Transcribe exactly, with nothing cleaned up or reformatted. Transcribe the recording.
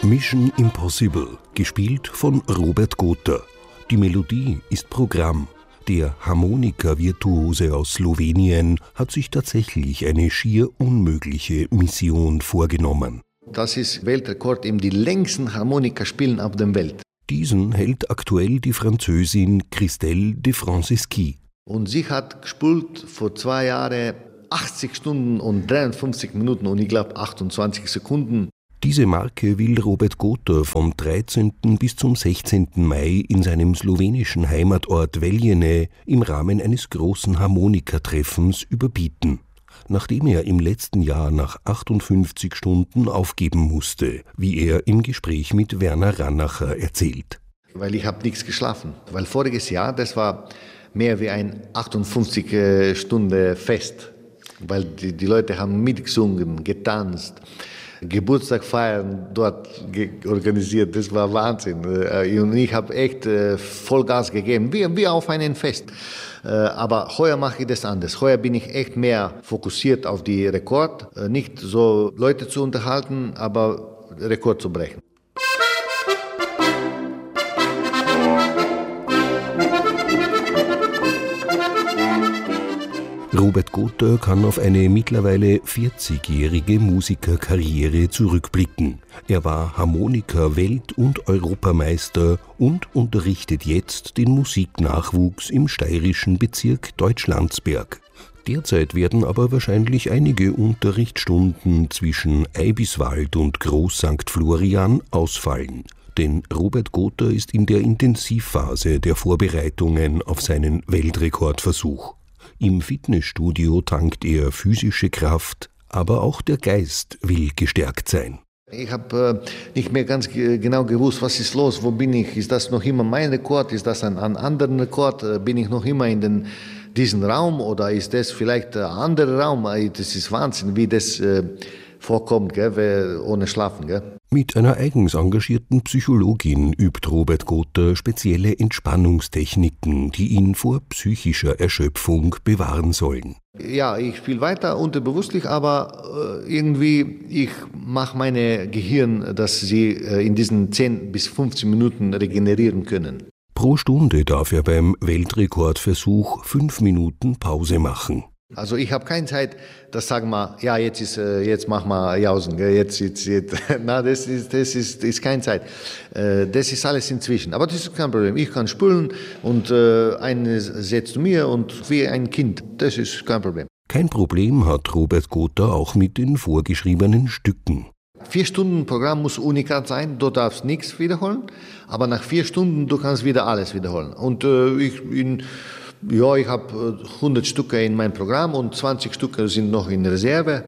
Mission Impossible, gespielt von Robert Gotha. Die Melodie ist Programm. Der Harmonika-Virtuose aus Slowenien hat sich tatsächlich eine schier unmögliche Mission vorgenommen. Das ist Weltrekord im die längsten Harmonikaspielen auf der Welt. Diesen hält aktuell die Französin Christelle de Franceschi. Und sie hat gespielt vor zwei Jahren achtzig Stunden und dreiundfünfzig Minuten und ich glaube achtundzwanzig Sekunden. Diese Marke will Robert Gotha vom dreizehnten bis zum sechzehnten Mai in seinem slowenischen Heimatort Veljene im Rahmen eines großen Harmonikatreffens überbieten. Nachdem er im letzten Jahr nach achtundfünfzig Stunden aufgeben musste, wie er im Gespräch mit Werner Rannacher erzählt. Weil ich habe nichts geschlafen. Weil voriges Jahr, das war mehr wie ein achtundfünfzig Stunden Fest. Weil die, die Leute haben mitgesungen, getanzt. Geburtstag feiern dort organisiert, das war Wahnsinn. Und ich habe echt Vollgas gegeben, wie, wie auf einem Fest. Aber heuer mache ich das anders. Heuer bin ich echt mehr fokussiert auf die Rekord, nicht so Leute zu unterhalten, aber Rekord zu brechen. Robert Gotha kann auf eine mittlerweile vierzigjährige Musikerkarriere zurückblicken. Er war Harmonika-Welt- und Europameister und unterrichtet jetzt den Musiknachwuchs im steirischen Bezirk Deutschlandsberg. Derzeit werden aber wahrscheinlich einige Unterrichtsstunden zwischen Eibiswald und Groß Sankt Florian ausfallen. Denn Robert Gotha ist in der Intensivphase der Vorbereitungen auf seinen Weltrekordversuch. Im Fitnessstudio tankt er physische Kraft, aber auch der Geist will gestärkt sein. Ich habe äh, nicht mehr ganz g- genau gewusst, was ist los, wo bin ich, ist das noch immer mein Rekord, ist das ein, ein anderer Rekord, äh, bin ich noch immer in den, diesen Raum oder ist das vielleicht ein anderer Raum? Das ist Wahnsinn, wie das äh, vorkommt, gell, ohne Schlafen. Gell? Mit einer eigens engagierten Psychologin übt Robert Gotha spezielle Entspannungstechniken, die ihn vor psychischer Erschöpfung bewahren sollen. Ja, ich spiele weiter unterbewusstlich, aber äh, irgendwie, ich mache meine Gehirn, dass sie äh, in diesen zehn bis fünfzehn Minuten regenerieren können. Pro Stunde darf er beim Weltrekordversuch fünf Minuten Pause machen. Also ich habe keine Zeit, das sagen wir, ja, jetzt ist, jetzt machen wir Jausen, gell, jetzt, jetzt, jetzt. Na, das ist, das ist, ist keine Zeit. Das ist alles inzwischen. Aber das ist kein Problem. Ich kann spülen und eine setzt mir und wie ein Kind. Das ist kein Problem. Kein Problem hat Robert Gotha auch mit den vorgeschriebenen Stücken. Vier Stunden Programm muss unikat sein, du darfst nichts wiederholen, aber nach vier Stunden, du kannst wieder alles wiederholen. Und äh, ich in Ja, ich habe hundert Stücke in meinem Programm und zwanzig Stücke sind noch in Reserve.